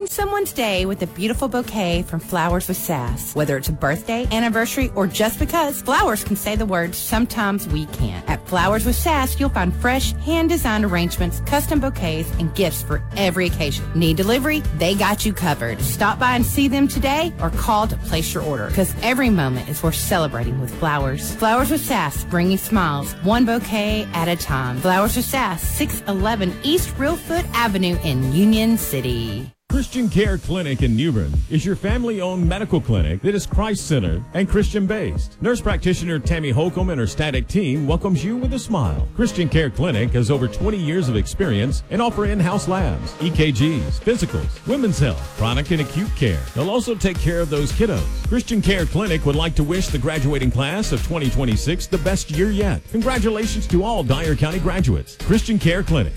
someone's day with a beautiful bouquet from Flowers with Sass. Whether it's a birthday, anniversary, or just because, flowers can say the words sometimes we can't. At Flowers with Sass, you'll find fresh, hand-designed arrangements, custom bouquets, and gifts for every occasion. Need delivery? They got you covered. Stop by and see them today or call to place your order, because every moment is worth celebrating with flowers. Flowers with Sass, bringing smiles, one bouquet at a time. Flowers with Sass, 611 East Reelfoot Avenue in Union City. Christian Care Clinic in New Bern is your family-owned medical clinic that is Christ-centered and Christian-based. Nurse practitioner Tammy Holcomb and her static team welcomes you with a smile. Christian Care Clinic has over 20 years of experience and offer in-house labs, EKGs, physicals, women's health, chronic and acute care. They'll also take care of those kiddos. Christian Care Clinic would like to wish the graduating class of 2026 the best year yet. Congratulations to all Dyer County graduates. Christian Care Clinic,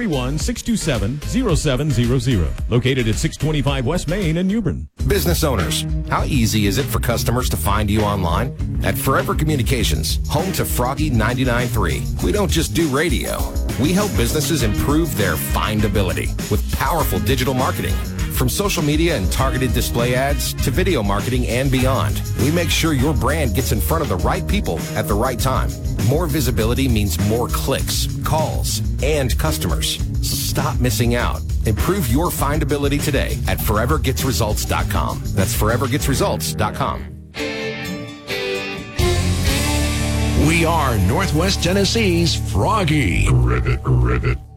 731-627-0700. Located at 625 West Main in New Bern. Business owners, how easy is it for customers to find you online? At Forever Communications, home to Froggy 99.3, we don't just do radio. We help businesses improve their findability with powerful digital marketing. From social media and targeted display ads to video marketing and beyond, we make sure your brand gets in front of the right people at the right time. More visibility means more clicks, calls, and customers. So stop missing out. Improve your findability today at forevergetsresults.com. That's forevergetsresults.com. We are Northwest Tennessee's Froggy. Rivet.